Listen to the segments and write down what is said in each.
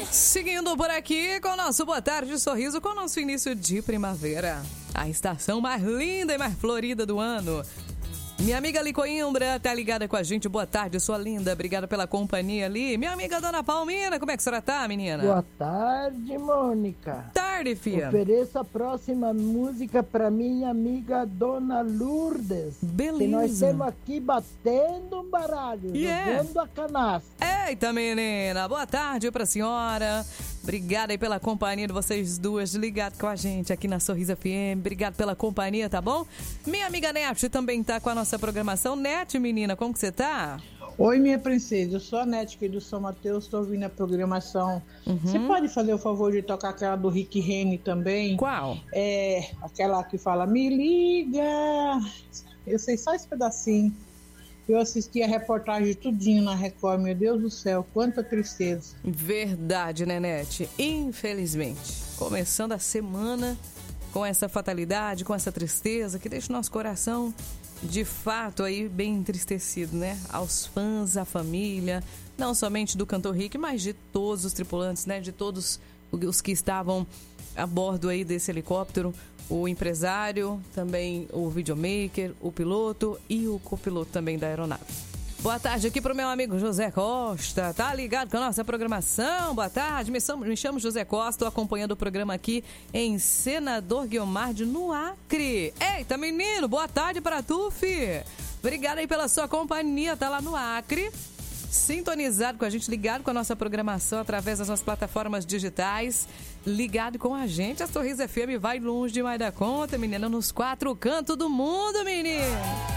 Seguindo por aqui com o nosso Boa Tarde Sorriso, com o nosso início de primavera. A estação mais linda e mais florida do ano. Minha amiga Ali Coimbra tá ligada com a gente. Boa tarde, sua linda. Obrigada pela companhia ali. Minha amiga Dona Palmira, como é que a senhora tá, menina? Boa tarde, Mônica. Tarde, filha. Ofereça a próxima música pra minha amiga Dona Lourdes. Beleza. Que nós estamos aqui batendo um baralho, jogando a canastra. Eita, menina. Boa tarde pra senhora. Obrigada aí pela companhia de vocês duas, ligado com a gente aqui na Sorriso FM. Obrigado pela companhia, tá bom? Minha amiga Nete também tá com a nossa programação. Nete, menina, como que você tá? Oi, minha princesa, eu sou a Nete aqui do São Mateus, estou ouvindo a programação. Você pode fazer o favor de tocar aquela do Rick Rennie também? Qual? É, aquela que fala, me liga. Eu sei só esse pedacinho. Eu assisti a reportagem tudinho na Record, meu Deus do céu, quanta tristeza. Verdade, né, Nete? Infelizmente, começando a semana com essa fatalidade, com essa tristeza que deixa o nosso coração de fato aí bem entristecido, né? Aos fãs, à família, não somente do cantor Rick, mas de todos os tripulantes, né? De todos os que estavam a bordo aí desse helicóptero, o empresário, também o videomaker, o piloto e o copiloto também da aeronave. Boa tarde aqui pro meu amigo José Costa, tá ligado com a nossa programação? Boa tarde, me chamo José Costa, tô acompanhando o programa aqui em Senador Guiomar no Acre. Eita, menino, boa tarde pra tu, fi. Obrigada aí pela sua companhia, tá lá no Acre, sintonizado com a gente, ligado com a nossa programação através das nossas plataformas digitais, ligado com a gente. A Sorriso FM vai longe demais da conta, menina, nos 4 cantos do mundo, menino.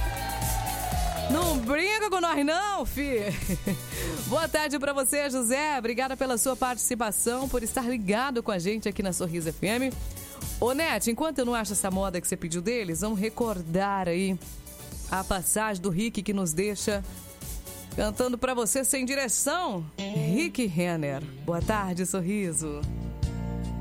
Não brinca com nós não, fi. Boa tarde pra você, José. Obrigada pela sua participação, por estar ligado com a gente aqui na Sorriso FM. Ô, Nete, enquanto eu não acho essa moda que você pediu deles, vamos recordar aí a passagem do Rick que nos deixa cantando pra você sem direção. Rick Renner. Boa tarde, Sorriso.